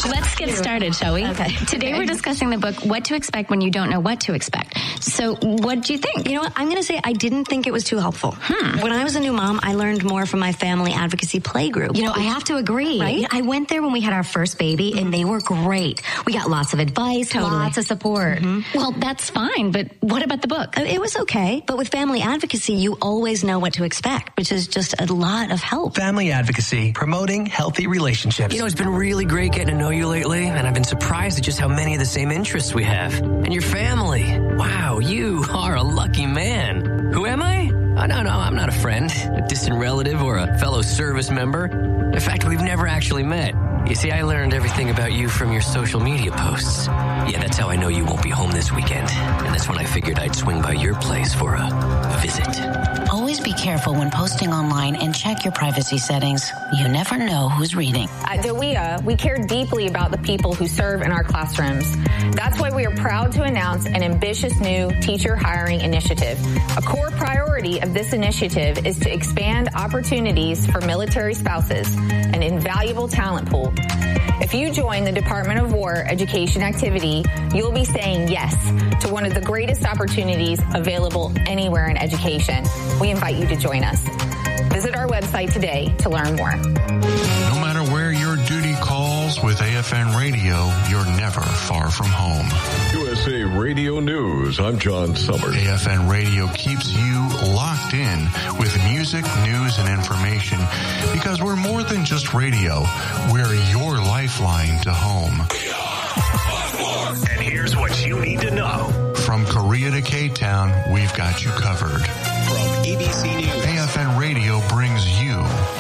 Let's get started, shall we? Okay. Today we're discussing the book, What to Expect When You Don't Know What to Expect. So what do you think? You know what? I'm going to say I didn't think it was too helpful. When I was a new mom, I learned more from my family advocacy playgroup. You know, I have to agree. Right? I went there when we had our first baby, and they were great. We got lots of advice, lots of support. Well, that's fine, but what about the book? It was okay, but with family advocacy, you always know what to expect, which is just a lot of help. Family advocacy, promoting healthy relationships. You know, it's been really great getting to know you lately, and I've been surprised at just how many of the same interests we have. And your family. Wow, you are a lucky man. Who am I? Oh, no, I'm not a friend, a distant relative, or a fellow service member. In fact, we've never actually met. You see, I learned everything about you from your social media posts. Yeah, that's how I know you won't be home this weekend. And that's when I figured I'd swing by your place for a visit. Always be careful when posting online and check your privacy settings. You never know who's reading. At DOEA, we care deeply about the people who serve in our classrooms. That's why we are proud to announce an ambitious new teacher hiring initiative. A core priority of this initiative is to expand opportunities for military spouses, an invaluable talent pool. If you join the Department of War education activity, you'll be saying yes to one of the greatest opportunities available anywhere in education. We invite you to join us. Visit our website today to learn more. No matter where your duty calls, with AFN Radio, you're never far from home. USA Radio News, I'm John Summers. AFN Radio keeps you locked in with music, news, and information because we're more than just radio. We're your lifeline to home. And here's what you need to know. From Korea to K-Town, we've got you covered. From ABC News, AFN Radio brings you